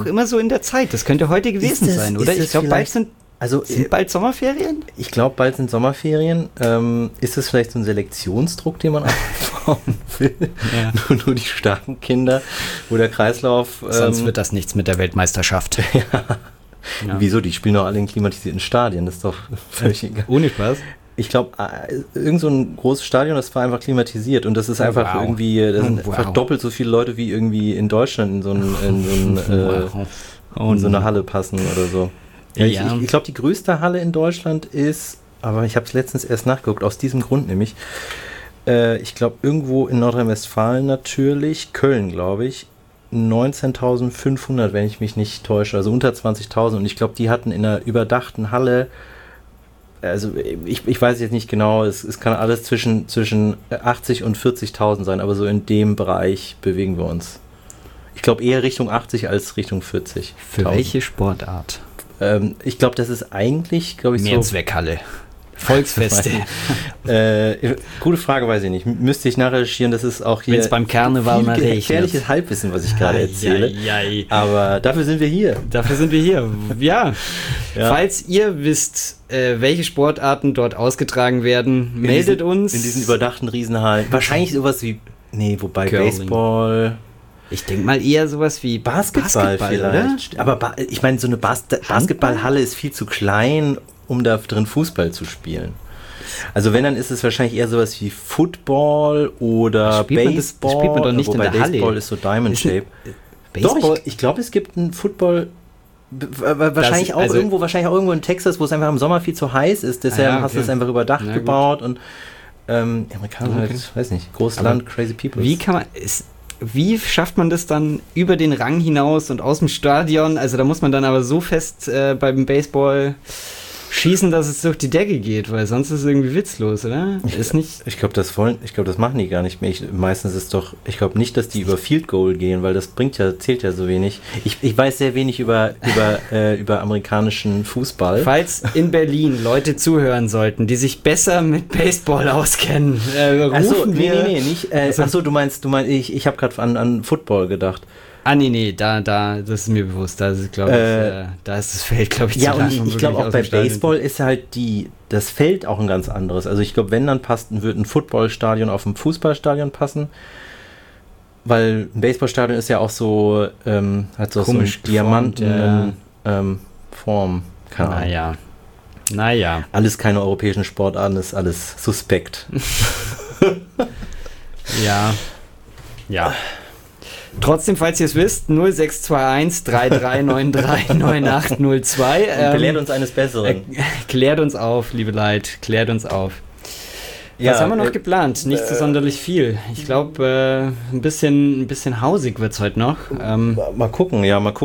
immer so in der Zeit. Das könnte heute gewesen sein, oder? Ich glaube, bald sind bald Sommerferien? Ich glaube, bald sind Sommerferien. Ist das vielleicht so ein Selektionsdruck, den man aufbauen will? Ja. Nur die starken Kinder, wo der Kreislauf... Sonst wird das nichts mit der Weltmeisterschaft. Ja. Wieso? Die spielen doch alle in klimatisierten Stadien. Das ist doch völlig egal. Ohne Spaß. Ich glaube, irgend so ein großes Stadion, das war einfach klimatisiert und das ist einfach irgendwie, da sind einfach doppelt so viele Leute wie irgendwie in Deutschland in so eine Halle passen oder so. Ja, ich glaube, die größte Halle in Deutschland ist, aber ich habe es letztens erst nachgeguckt, aus diesem Grund nämlich, ich glaube, irgendwo in Nordrhein-Westfalen natürlich, Köln, glaube ich, 19.500, wenn ich mich nicht täusche, also unter 20.000 und ich glaube, die hatten in einer überdachten Halle, also ich weiß jetzt nicht genau, es kann alles zwischen 80 und 40.000 sein, aber so in dem Bereich bewegen wir uns. Ich glaube eher Richtung 80 als Richtung 40. Für welche Sportart? Ich glaube, das ist eigentlich, glaube ich, Mehrzweckhalle. Volksfeste. Gute Frage, weiß ich nicht. Müsste ich nachrecherchieren, das ist auch hier... Wenn es beim Karneval mal regnet. Gefährliches Halbwissen, was ich gerade erzähle. Aber dafür sind wir hier. Ja. Falls ihr wisst, welche Sportarten dort ausgetragen werden, meldet uns. In diesen überdachten Riesenhallen. Wahrscheinlich sowas wie... Nee, wobei Curling. Baseball... Ich denke mal eher sowas wie Basketball vielleicht. Oder? Aber ich meine, so eine Basketballhalle ist viel zu klein, um da drin Fußball zu spielen. Also wenn, dann ist es wahrscheinlich eher sowas wie Football oder Baseball. Spielt man doch nicht in der Halle. Baseball ist so Diamond Shape. Doch, ich glaube, es gibt einen Football... Wahrscheinlich auch irgendwo in Texas, wo es einfach im Sommer viel zu heiß ist. Deshalb hast du es einfach überdacht gebaut. Und Amerikaner halt, weiß nicht, großes Land, crazy people. Wie schafft man das dann über den Rang hinaus und aus dem Stadion? Also da muss man dann aber so fest beim Baseball schießen, dass es durch die Decke geht, weil sonst ist es irgendwie witzlos, oder? Ich glaube, das machen die gar nicht mehr. Meistens ist doch, ich glaube nicht, dass die über Field Goal gehen, weil das zählt ja so wenig. Ich weiß sehr wenig über amerikanischen Fußball. Falls in Berlin Leute zuhören sollten, die sich besser mit Baseball auskennen, rufen wir... nicht. Achso, du meinst, ich habe gerade an Football gedacht. Nee, das ist mir bewusst. Da ist, da ist das Feld, glaube ich, zu lang. Ja, und ich glaube auch bei Baseball ist halt das Feld auch ein ganz anderes. Also ich glaube, wenn dann wird ein Footballstadion auf ein Fußballstadion passen, weil ein Baseballstadion ist ja auch so, hat so eine Diamanten Form. Keine Ahnung. Naja. Alles keine europäischen Sportarten, ist alles suspekt. Ja. Trotzdem, falls ihr es wisst, 0621 3393 9802. Belehrt uns eines Besseren. Klärt uns auf, liebe Leute, klärt uns auf. Was haben wir noch geplant? Nicht so sonderlich viel. Ich glaube, ein bisschen hausig wird es heute noch. Mal gucken.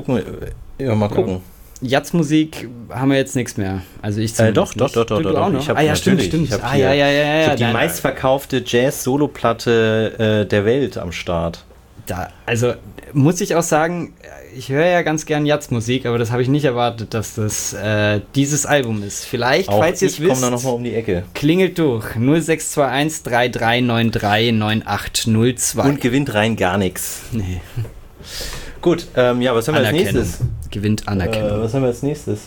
Jazzmusik haben wir jetzt nichts mehr. Also ich Doch. Du auch noch? Stimmt. Ich habe die meistverkaufte Jazz-Solo-Platte der Welt am Start. Also muss ich auch sagen, ich höre ja ganz gern Jazzmusik, aber das habe ich nicht erwartet, dass das dieses Album ist. Vielleicht, auch falls ihr es wisst, komme da nochmal um die Ecke. Klingelt durch 0621 3393 9802. Und gewinnt rein gar nichts. Nee. Gut, was haben wir als nächstes? Gewinnt Anerkennung. Was haben wir als nächstes?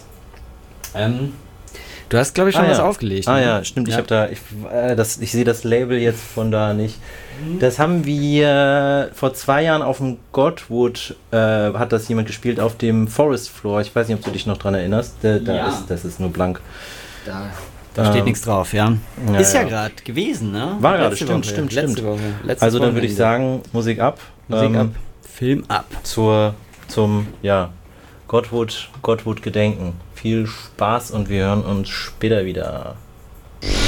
Du hast, glaube ich, schon was aufgelegt. Ne? Ja, stimmt. Ja. Ich sehe das Label jetzt von da nicht. Das haben wir vor 2 Jahren auf dem Godwood, hat das jemand gespielt, auf dem Forest Floor. Ich weiß nicht, ob du dich noch dran erinnerst. Das ist nur blank. Da steht nichts drauf, ja. Ist ja gerade gewesen, ne? War gerade, stimmt. Letzte Woche. Also dann würde ich sagen, Musik ab. Film ab. Zum Godwood gedenken. Viel Spaß und wir hören uns später wieder.